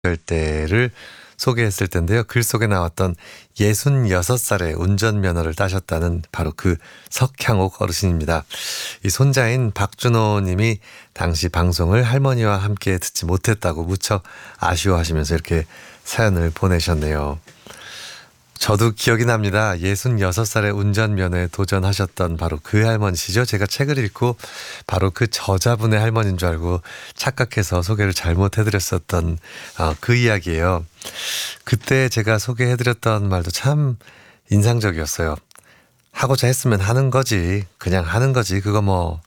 때를 소개했을 텐데요. 글 속에 나왔던 66살의 운전면허를 따셨다는 바로 그 석향옥 어르신입니다. 이 손자인 박준호 님이 당시 방송을 할머니와 함께 듣지 못했다고 무척 아쉬워하시면서 이렇게 사연을 보내셨네요. 저도 기억이 납니다. 66살의 운전면허에 도전하셨던 바로 그 할머니시죠. 제가 책을 읽고 바로 그 저자분의 할머니인 줄 알고 착각해서 소개를 잘못해드렸었던 그 이야기예요. 그때 제가 소개해드렸던 말도 참 인상적이었어요. 하고자 했으면 하는 거지. 그냥 하는 거지. 그거 뭐.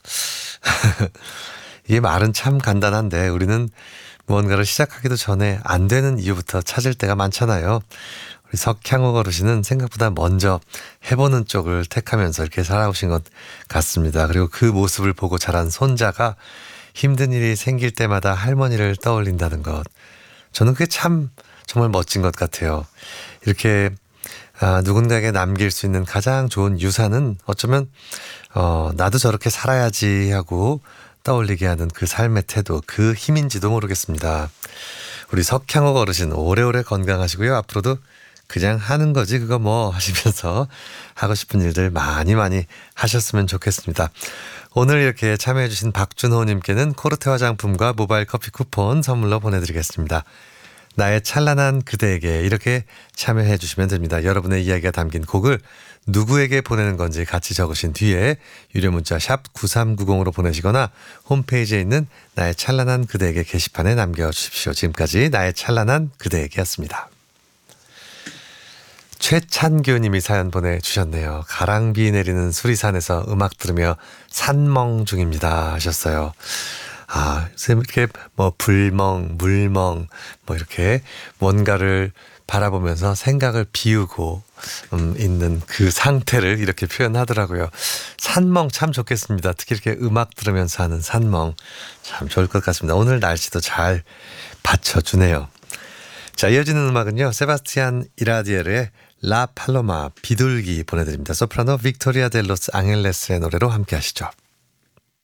이 말은 참 간단한데 우리는 무언가를 시작하기도 전에 안 되는 이유부터 찾을 때가 많잖아요. 우리 석향옥 어르신은 생각보다 먼저 해보는 쪽을 택하면서 이렇게 살아오신 것 같습니다. 그리고 그 모습을 보고 자란 손자가 힘든 일이 생길 때마다 할머니를 떠올린다는 것. 저는 그게 참 정말 멋진 것 같아요. 이렇게 누군가에게 남길 수 있는 가장 좋은 유산은 어쩌면 나도 저렇게 살아야지 하고 떠올리게 하는 그 삶의 태도, 그 힘인지도 모르겠습니다. 우리 석향옥 어르신 오래오래 건강하시고요. 앞으로도 그냥 하는 거지 그거 뭐 하시면서 하고 싶은 일들 많이 하셨으면 좋겠습니다. 오늘 이렇게 참여해 주신 박준호님께는 코르테 화장품과 모바일 커피 쿠폰 선물로 보내드리겠습니다. 나의 찬란한 그대에게 이렇게 참여해 주시면 됩니다. 여러분의 이야기가 담긴 곡을 누구에게 보내는 건지 같이 적으신 뒤에 유료 문자 샵 9390으로 보내시거나 홈페이지에 있는 나의 찬란한 그대에게 게시판에 남겨주십시오. 지금까지 나의 찬란한 그대에게였습니다. 최찬규 님이 사연 보내주셨네요. 가랑비 내리는 수리산에서 음악 들으며 산멍 중입니다 하셨어요. 선생님 이렇게 뭐 불멍, 물멍 뭐 이렇게 뭔가를 바라보면서 생각을 비우고 있는 그 상태를 이렇게 표현하더라고요. 산멍 참 좋겠습니다. 특히 이렇게 음악 들으면서 하는 산멍 참 좋을 것 같습니다. 오늘 날씨도 잘 받쳐주네요. 자, 이어지는 음악은요. 세바스티안 이라디에르의 라 팔로마 비둘기 보내드립니다. 소프라노 빅토리아 델로스 앙헬레스의 노래로 함께 하시죠.